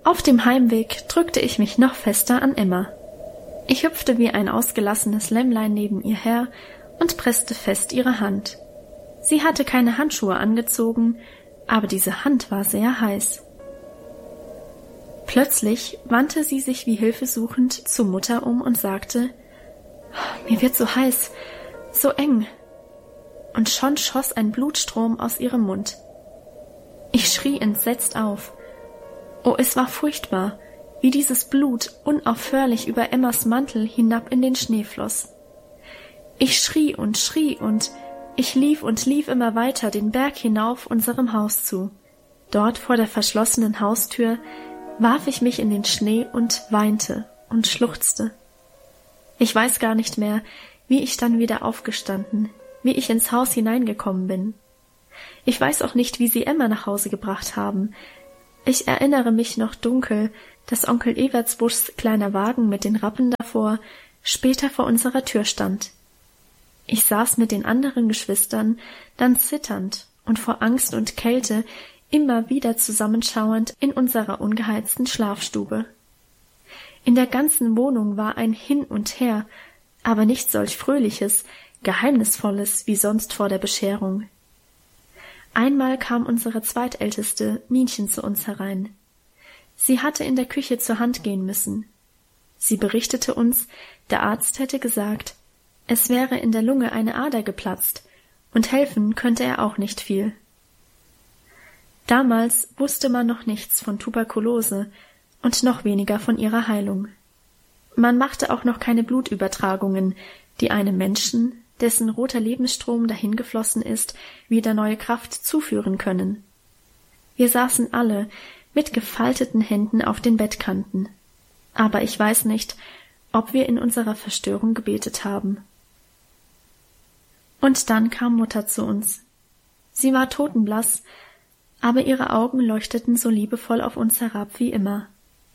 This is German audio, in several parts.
Auf dem Heimweg drückte ich mich noch fester an Emma. Ich hüpfte wie ein ausgelassenes Lämmlein neben ihr her und presste fest ihre Hand. Sie hatte keine Handschuhe angezogen, aber diese Hand war sehr heiß. Plötzlich wandte sie sich wie hilfesuchend zu Mutter um und sagte: »Mir wird so heiß, so eng.« Und schon schoss ein Blutstrom aus ihrem Mund. Ich schrie entsetzt auf. Oh, es war furchtbar, wie dieses Blut unaufhörlich über Emmas Mantel hinab in den Schnee floss. Ich schrie und ich lief immer weiter den Berg hinauf unserem Haus zu. Dort vor der verschlossenen Haustür warf ich mich in den Schnee und weinte und schluchzte. Ich weiß gar nicht mehr, wie ich dann wieder aufgestanden, wie ich ins Haus hineingekommen bin. Ich weiß auch nicht, wie sie Emma nach Hause gebracht haben. Ich erinnere mich noch dunkel, dass Onkel Evertsbuschs kleiner Wagen mit den Rappen davor später vor unserer Tür stand. Ich saß mit den anderen Geschwistern, dann zitternd und vor Angst und Kälte immer wieder zusammenschauernd in unserer ungeheizten Schlafstube. In der ganzen Wohnung war ein Hin und Her, aber nicht solch fröhliches, geheimnisvolles wie sonst vor der Bescherung. Einmal kam unsere zweitälteste, Minchen, zu uns herein. Sie hatte in der Küche zur Hand gehen müssen. Sie berichtete uns, der Arzt hätte gesagt, es wäre in der Lunge eine Ader geplatzt, und helfen könnte er auch nicht viel. Damals wusste man noch nichts von Tuberkulose und noch weniger von ihrer Heilung. Man machte auch noch keine Blutübertragungen, die einem Menschen, dessen roter Lebensstrom dahingeflossen ist, wieder neue Kraft zuführen können. Wir saßen alle mit gefalteten Händen auf den Bettkanten, aber ich weiß nicht, ob wir in unserer Verstörung gebetet haben. Und dann kam Mutter zu uns. Sie war totenblass, aber ihre Augen leuchteten so liebevoll auf uns herab wie immer.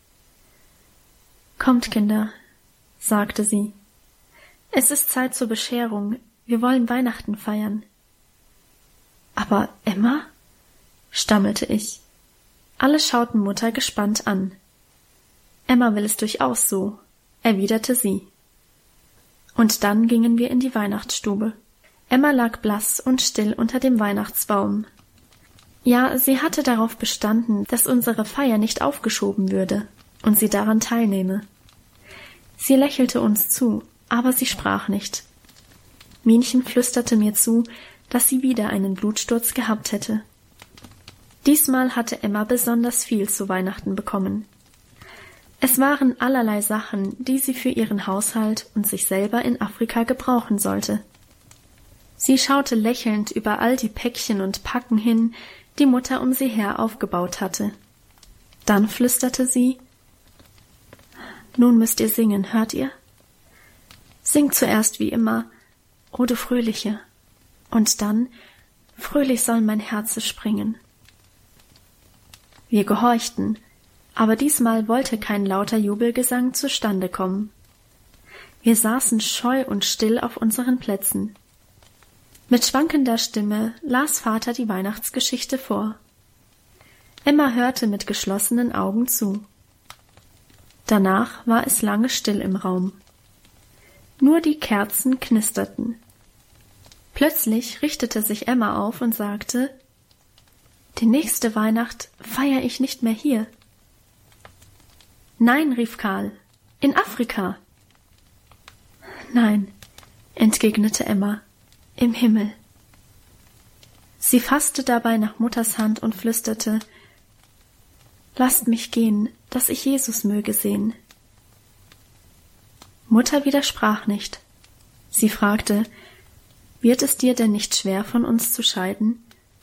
»Kommt, Kinder«, sagte sie. »Es ist Zeit zur Bescherung. Wir wollen Weihnachten feiern.« »Aber Emma?«, stammelte ich. Alle schauten Mutter gespannt an. »Emma will es durchaus so«, erwiderte sie. Und dann gingen wir in die Weihnachtsstube. Emma lag blass und still unter dem Weihnachtsbaum. Ja, sie hatte darauf bestanden, dass unsere Feier nicht aufgeschoben würde und sie daran teilnehme. Sie lächelte uns zu, aber sie sprach nicht. Minchen flüsterte mir zu, dass sie wieder einen Blutsturz gehabt hätte. Diesmal hatte Emma besonders viel zu Weihnachten bekommen. Es waren allerlei Sachen, die sie für ihren Haushalt und sich selber in Afrika gebrauchen sollte. Sie schaute lächelnd über all die Päckchen und Packen hin, die Mutter um sie her aufgebaut hatte. Dann flüsterte sie: »Nun müsst ihr singen, hört ihr? Singt zuerst wie immer, o du Fröhliche, und dann, fröhlich soll mein Herze springen.« Wir gehorchten, aber diesmal wollte kein lauter Jubelgesang zustande kommen. Wir saßen scheu und still auf unseren Plätzen. Mit schwankender Stimme las Vater die Weihnachtsgeschichte vor. Emma hörte mit geschlossenen Augen zu. Danach war es lange still im Raum. Nur die Kerzen knisterten. Plötzlich richtete sich Emma auf und sagte: »Die nächste Weihnacht feiere ich nicht mehr hier.« »Nein«, rief Karl, »in Afrika.« »Nein«, entgegnete Emma, »im Himmel.« Sie fasste dabei nach Mutters Hand und flüsterte: »Lasst mich gehen, dass ich Jesus möge sehen.« Mutter widersprach nicht. Sie fragte: »Wird es dir denn nicht schwer, von uns zu scheiden?«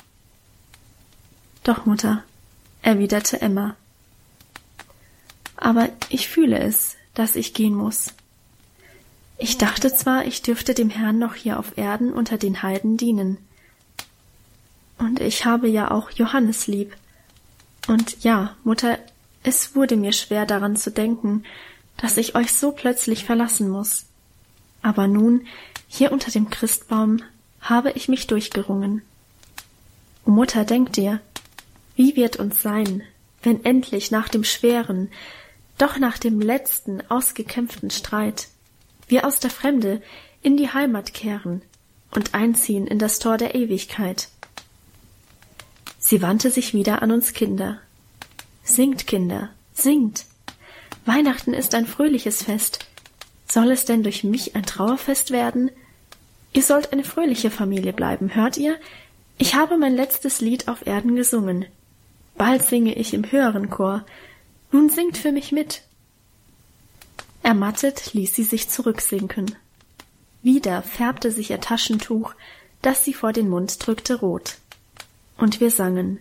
»Doch, Mutter«, erwiderte Emma. »Aber ich fühle es, dass ich gehen muss. Ich dachte zwar, ich dürfte dem Herrn noch hier auf Erden unter den Heiden dienen. Und ich habe ja auch Johannes lieb. Und ja, Mutter, es wurde mir schwer daran zu denken, dass ich euch so plötzlich verlassen muss. Aber nun, hier unter dem Christbaum, habe ich mich durchgerungen. O Mutter, denk dir, wie wird uns sein, wenn endlich nach dem schweren, doch nach dem letzten ausgekämpften Streit wir aus der Fremde in die Heimat kehren und einziehen in das Tor der Ewigkeit. Sie wandte sich wieder an uns Kinder. Singt, Kinder, singt! Weihnachten ist ein fröhliches Fest. Soll es denn durch mich ein Trauerfest werden? Ihr sollt eine fröhliche Familie bleiben, hört ihr? Ich habe mein letztes Lied auf Erden gesungen. Bald singe ich im höheren Chor. Nun singt für mich mit. Ermattet ließ sie sich zurücksinken. Wieder färbte sich ihr Taschentuch, das sie vor den Mund drückte, rot. Und wir sangen,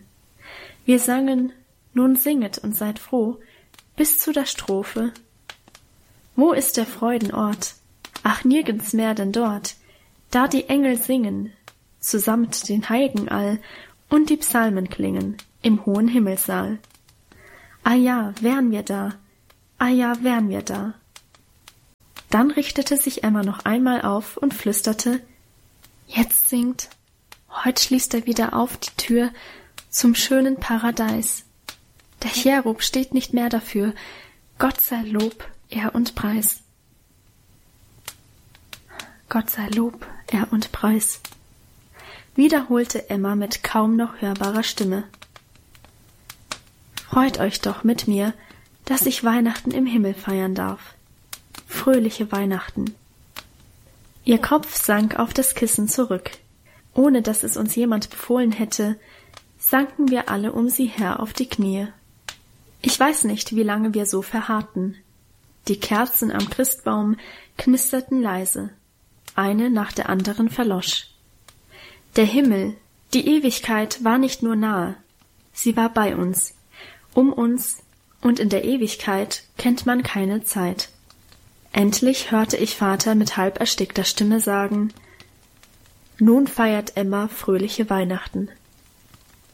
nun singet und seid froh, bis zu der Strophe. Wo ist der Freudenort? Ach, nirgends mehr denn dort, da die Engel singen, zusammt den Heiligen all, und die Psalmen klingen im hohen Himmelssaal. Ah ja, wären wir da, ah ja, wären wir da. Dann richtete sich Emma noch einmal auf und flüsterte, jetzt singt, heut schließt er wieder auf die Tür zum schönen Paradies. Der Cherub steht nicht mehr dafür, Gott sei Lob, Ehr und Preis. Gott sei Lob, Ehr und Preis, wiederholte Emma mit kaum noch hörbarer Stimme. Freut euch doch mit mir, dass ich Weihnachten im Himmel feiern darf. Fröhliche Weihnachten. Ihr Kopf sank auf das Kissen zurück. Ohne dass es uns jemand befohlen hätte, sanken wir alle um sie her auf die Knie. Ich weiß nicht, wie lange wir so verharrten. Die Kerzen am Christbaum knisterten leise. Eine nach der anderen verlosch. Der Himmel, die Ewigkeit war nicht nur nahe, sie war bei uns, um uns, und in der Ewigkeit kennt man keine Zeit. Endlich hörte ich Vater mit halb erstickter Stimme sagen, nun feiert Emma fröhliche Weihnachten.